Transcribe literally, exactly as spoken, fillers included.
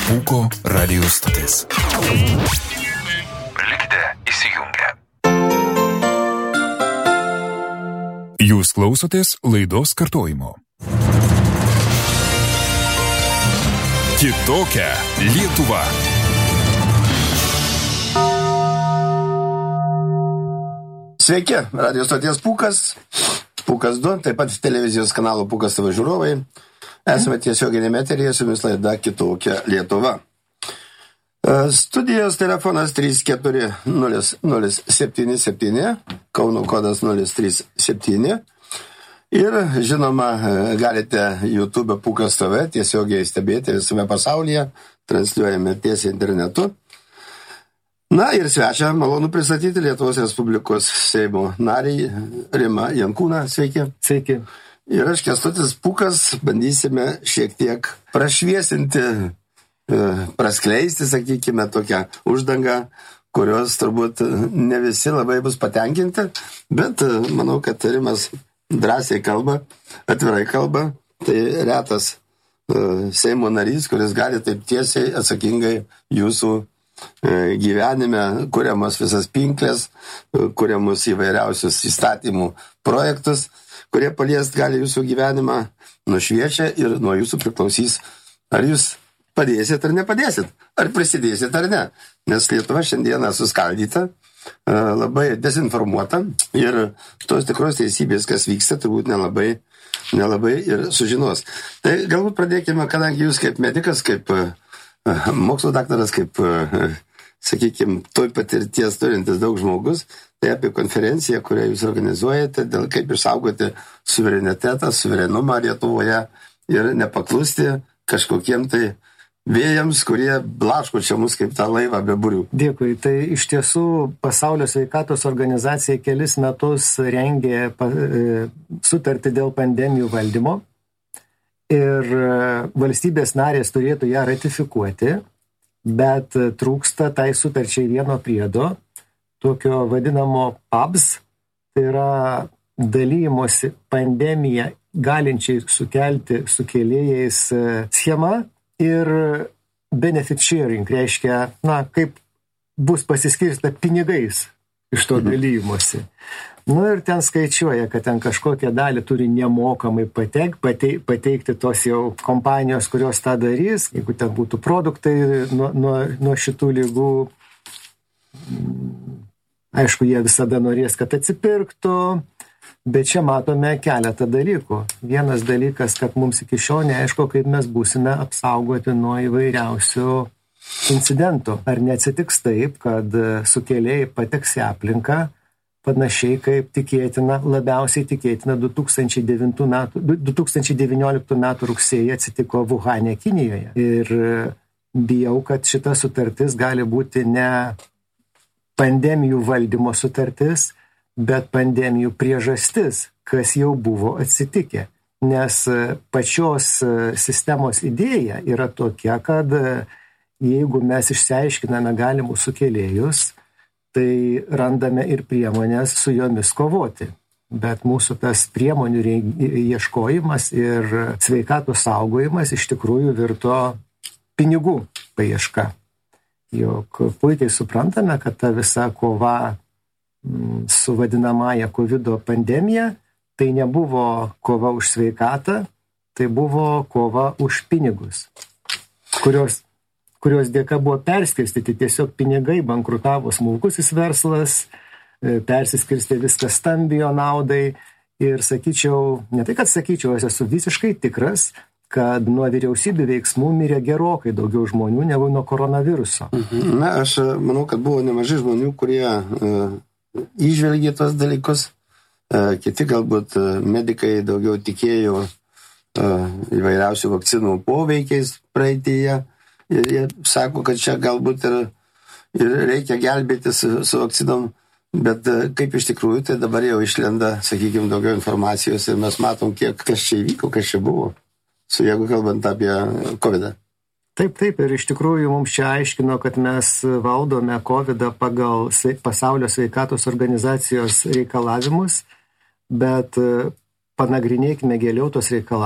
Pūko radio stotis. Likite įsijungę. Jūs klausotės laidos kartojimo. Kitokia Lietuva. Sveiki, radio stoties Pūkas, Pūkas du, taip pat televizijos kanalo Pūkas T V žiūrovai. Esame tiesioginėme eteryje, su jumis laida Kitokia Lietuva. Studijos telefonas trys keturi nulis nulis septyni septyni, Kauno kodas nulis trys septyni. Ir, žinoma, galite YouTube Pūkas T V tiesiogiai stebėti visame pasaulyje, transliuojame tiesiai internetu. Na ir svečią malonu pristatyti Lietuvos Respublikos Seimo narį Rimą Jankūną. Sveiki. Sveiki. Ir aš, Kęstutis Pūkas, bandysime šiek tiek prašviesinti, praskleisti, sakykime, tokią uždangą, kurios turbūt ne visi labai bus patenkinti, bet manau, kad Rimas drąsiai kalba, atvirai kalba. Tai retas Seimo narys, kuris gali taip tiesiai atsakingai jūsų gyvenime, kuriamos visas pinklės, kuriamos įvairiausius įstatymų projektus, kurie paliest gali jūsų gyvenimą, nušviečia ir nuo jūsų priklausys, ar jūs padėsit ar nepadėsit, ar prisidėsit ar ne. Nes Lietuva šiandieną suskaldyta, labai dezinformuota ir tos tikros teisybės, kas vyksta, turbūt nelabai, nelabai ir sužinos. Tai galbūt pradėkime, kadangi jūs kaip medikas, kaip mokslo daktaras, kaip, sakykime, toj patirties turintis daug žmogus, tai apie konferenciją, kurią jūs organizuojate, dėl kaip išsaugoti suverenitetą, suverenumą Lietuvoje ir nepaklusti kažkokiem tai vėjams, kurie blaško čia mus kaip tą laivą be burių. Dėkui. Tai iš tiesų Pasaulio sveikatos organizacija kelis metus rengė sutartį dėl pandemijų valdymo ir valstybės narės turėtų ją ratifikuoti, bet trūksta tai sutarčiai vieno priedo, tokio vadinamo P A B S, tai yra dalymosi pandemiją galinčiai sukelti sukėlėjais schema ir benefit sharing, reiškia, na, kaip bus pasiskirsta pinigais iš to dalymosi. Nu ir ten skaičiuoja, kad ten kažkokią dalį turi nemokamai pateik, pateik, pateikti tos jau kompanijos, kurios tą darys, jeigu ten būtų produktai nuo, nuo, nuo šitų lygų. Aišku, jie visada norės, kad atsipirktų, bet čia matome keletą dalykų. Vienas dalykas, kad mums iki šiol neaišku, kaip mes būsime apsaugoti nuo įvairiausių incidentų. Ar neatsitiks taip, kad sukėlėjai pateks į aplinką, panašiai kaip tikėtina, labiausiai tikėtina du tūkstančiai devynioliktų metų rugsėjį atsitiko Vuhane, Kinijoje. Ir bijau, kad šita sutartis gali būti ne pandemijų valdymo sutartis, bet pandemijų priežastis, kas jau buvo atsitikę. Nes pačios sistemos idėja yra tokia, kad jeigu mes išsiaiškiname galimus sukėlėjus, tai randame ir priemonės su jomis kovoti. Bet mūsų tas priemonių ieškojimas ir sveikatos saugojimas iš tikrųjų virto pinigų paieška. Jok puikiai suprantame, kad ta visa kova su vadinamąja kovido pandemija, tai nebuvo kova už sveikatą, tai buvo kova už pinigus, kurios kurios dėka buvo perskirstyti tiesiog pinigai, bankrutavo smulkusis verslas, persiskirstė viskas stambiojo naudai ir sakyčiau, ne tai kad sakyčiau, aš esu visiškai tikras, kad nuo vyriausybių veiksmų mirė gerokai daugiau žmonių negu nuo koronaviruso. Na, aš manau, kad buvo nemažai žmonių, kurie uh, įžvelgė tos dalykus, uh, kiti galbūt uh, medikai daugiau tikėjo uh, įvairiausių vakcinų poveikiais praeityje. Ir jie sako, kad čia galbūt ir, ir reikia gelbėti su, su vakcinom, bet kaip iš tikrųjų, tai dabar jau išlenda, sakykime, daugiau informacijos ir mes matom, kiek kas čia įvyko, kas čia buvo, su jeigu kalbant apie kovidą. Taip, taip, ir iš tikrųjų mums čia aiškino, kad mes valdome kovidą pagal Pasaulio sveikatos organizacijos reikalavimus, bet panagrinėkime giliau tos reikalavimus.